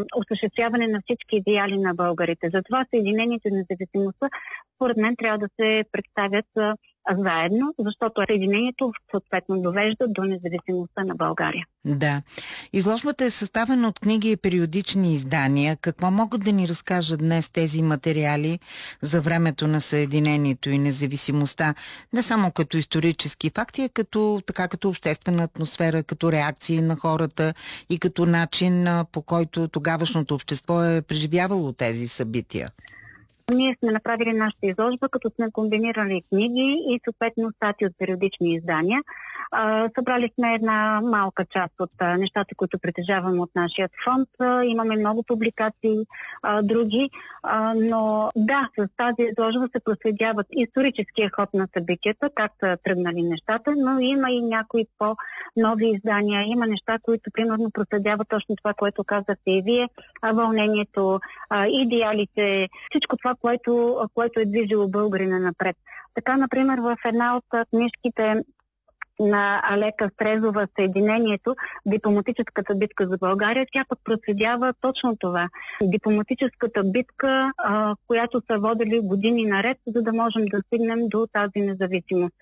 осъществяване на всички идеали на българите. Затова Съединението и независимостта, според мен, трябва да се представят заедно, защото Съединението съответно довежда до независимостта на България. Да. Изложбата е съставена от книги и периодични издания. Какво могат да ни разкажат днес тези материали за времето на Съединението и независимостта? Не само като исторически факти, а като обществена атмосфера, като реакции на хората и като начин, по който тогавашното общество е преживявало тези събития. Ние сме направили нашата изложба, като сме комбинирали книги и съответно статии от периодични издания. Събрали сме една малка част от нещата, които притежаваме от нашия фонд. Имаме много публикации, други, но да, с тази изложба се проследяват историческия ход на събитията, как са тръгнали нещата, но има и някои по-нови издания. Има неща, които примерно проследяват точно това, което казахте и вие, вълнението, идеалите, всичко това, което е движило българина напред. Така, например, в една от книжките на Алека Стрезова "Съединението", дипломатическата битка за България, тя пък проследява точно това. Дипломатическата битка, която са водили години наред, за да можем да стигнем до тази независимост.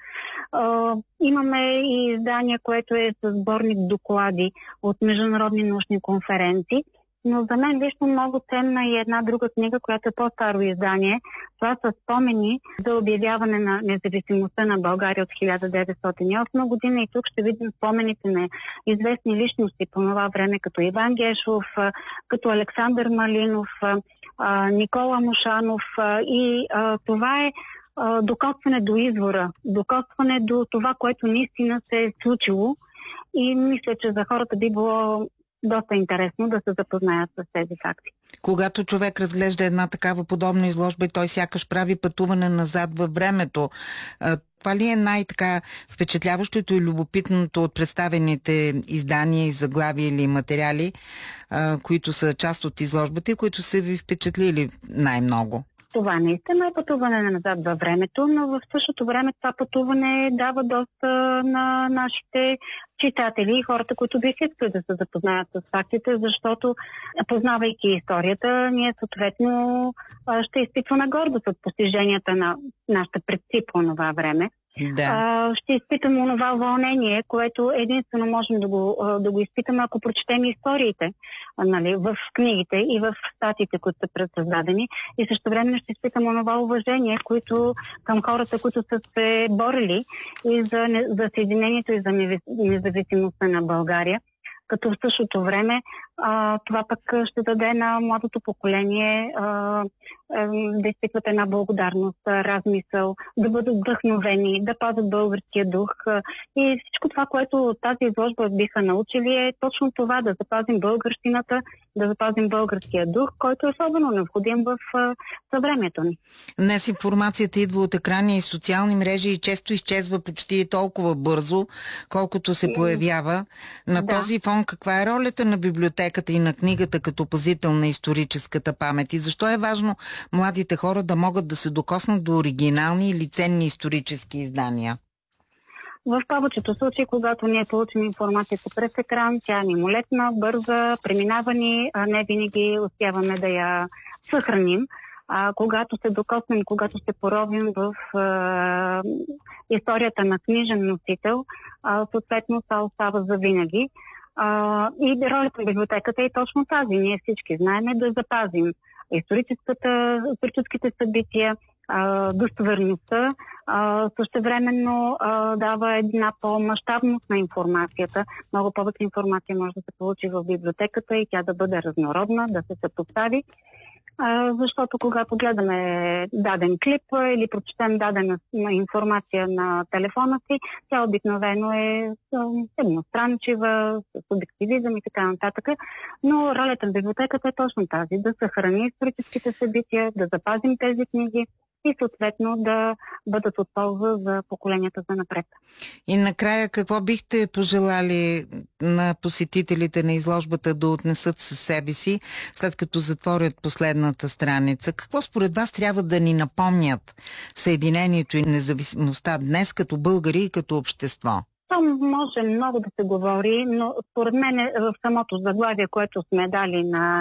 Имаме и издание, което е със сборник доклади от международни научни конференции. Но за мен лично много ценна и една друга книга, която е по-старо издание. Това са спомени за обявяване на независимостта на България от 1908 година. И тук ще видим спомените на известни личности по това време, като Иван Гешов, като Александър Малинов, Никола Мушанов. И това е докосване до извора, докосване до това, което наистина се е случило. И мисля, че за хората би било доста интересно да се запознаят с тези факти. Когато човек разглежда една такава подобна изложба и той сякаш прави пътуване назад във времето, това ли е най-така впечатляващото и любопитното от представените издания и заглавия или материали, които са част от изложбата и които са ви впечатлили най-много? Това наистина е пътуване назад във времето, но в същото време това пътуване дава доста на нашите читатели и хората, които биха искали да се запознаят с фактите, защото, познавайки историята, ние съответно ще изпитваме гордост от постиженията на нашите предци по това време. Да. Ще изпитаме онова вълнение, което единствено можем да го изпитаме, ако прочетем историите, нали, в книгите и в статиите, които са предсъздадени. И също време ще изпитаме онова уважение, което към хората, които са се борили и за Съединението и за независимостта на България. Като в същото време това пък ще даде на младото поколение да изпитват една благодарност, размисъл, да бъдат вдъхновени, да пазят българския дух. И всичко това, което тази изложба биха научили, е точно това: да запазим българщината, да запазим българския дух, който е особено необходим в съвремието ни. Днес информацията идва от екрани и социални мрежи и често изчезва почти толкова бързо, колкото се появява. На този фон каква е ролята на библиотеката и на книгата като пазител на историческата памет? И защо е важно младите хора да могат да се докоснат до оригинални или ценни исторически издания? В повечето случаи, когато ние получим информацията през екран, тя е мимолетна, бърза, преминава ни, не винаги успяваме да я съхраним. Когато се докоснем, когато се поровим в историята на книжен носител, съответно това остава за винаги. И ролята на библиотеката е точно тази. Ние всички знаем да запазим историческите събития, достоверността, същевременно дава една по-мащабност на информацията. Много повече информация може да се получи в библиотеката и тя да бъде разнородна, да се съпостави. Защото когато гледаме даден клип или прочетем дадена информация на телефона си, тя обикновено е едностранчива, с субективизъм и така нататък. Но ролята на библиотеката е точно тази: да съхрани историческите събития, да запазим тези книги и съответно да бъдат от полза за поколенията за напред. И накрая, какво бихте пожелали на посетителите на изложбата да отнесат със себе си, след като затворят последната страница? Какво според вас трябва да ни напомнят Съединението и независимостта днес като българи и като общество? Там може много да се говори, но според мен в самото заглавие, което сме дали на